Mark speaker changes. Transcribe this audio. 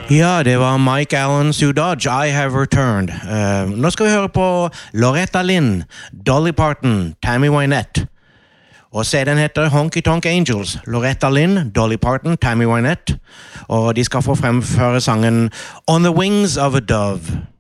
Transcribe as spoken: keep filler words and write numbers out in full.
Speaker 1: Ja, det var Mike Allen, Sue Dodge, I Have Returned. Uh, nå skal vi høre på Loretta Lynn, Dolly Parton, Tammy Wynette. Og C D-en heter Honky Tonk Angels. Loretta Lynn, Dolly Parton, Tammy Wynette. Og de skal få fremføre sangen On the Wings of a Dove.